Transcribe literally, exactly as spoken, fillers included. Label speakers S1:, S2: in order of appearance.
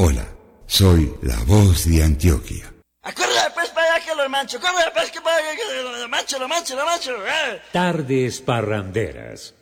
S1: Hola, soy la voz de Antioquia.
S2: ¡Corre, pues, para allá que lo mancho! ¡Corre, pues, que para allá que lo mancho, lo mancho, lo mancho! ¡Eh!
S3: Tardes parranderas.